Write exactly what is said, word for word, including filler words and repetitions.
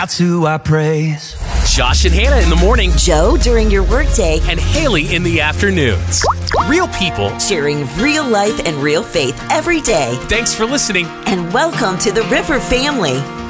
That's who I praise. Josh and Hannah in the morning. Joe during your workday. And Haley in the afternoons. Real people. Sharing real life and real faith every day. Thanks for listening. And welcome to the River family.